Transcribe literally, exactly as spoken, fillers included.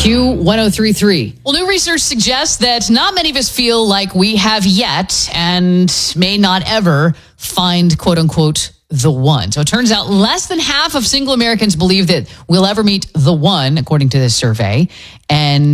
Q one oh three point three. Well, new research suggests that not many of us feel like we have yet and may not ever find, quote unquote, the one. So it turns out less than half of single Americans believe that we'll ever meet the one, according to this survey. And